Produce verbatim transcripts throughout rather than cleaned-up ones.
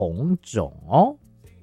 红肿哦。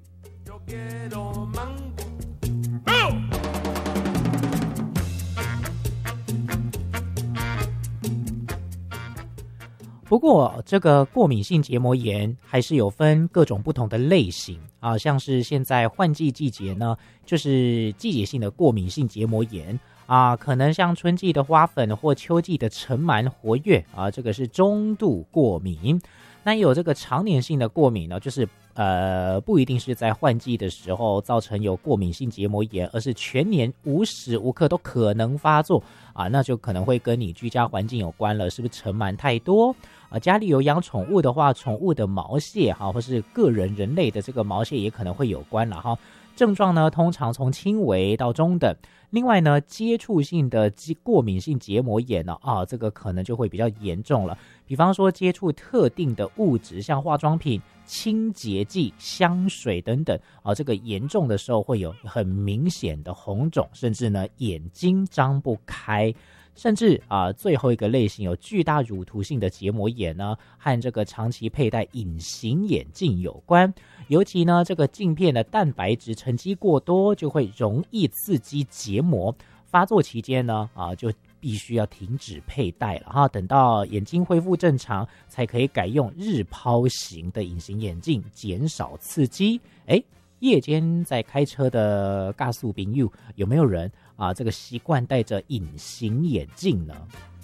不过这个过敏性结膜炎还是有分各种不同的类型啊，像是现在换季季节呢，就是季节性的过敏性结膜炎啊，可能像春季的花粉或秋季的尘螨活跃啊，这个是中度过敏。那有这个常年性的过敏呢，就是呃不一定是在换季的时候造成有过敏性结膜炎，而是全年无时无刻都可能发作啊，那就可能会跟你居家环境有关了，是不是尘螨太多啊？家里有养宠物的话，宠物的毛屑哈、啊，或是个人人类的这个毛屑也可能会有关了哈。症状呢，通常从轻微到中等。另外呢，接触性的过敏性结膜炎呢，啊，这个可能就会比较严重了。比方说，接触特定的物质，像化妆品、清洁剂、香水等等，啊，这个严重的时候会有很明显的红肿，甚至呢眼睛张不开。甚至啊，最后一个类型有巨大乳突性的结膜炎呢，和这个长期佩戴隐形眼镜有关。尤其呢，这个镜片的蛋白质沉积过多，就会容易刺激结膜。发作期间呢，啊，就必须要停止佩戴了哈。等到眼睛恢复正常，才可以改用日抛型的隐形眼镜，减少刺激。哎，夜间在开车的尬素朋友有没有人啊，这个习惯戴着隐形眼镜呢？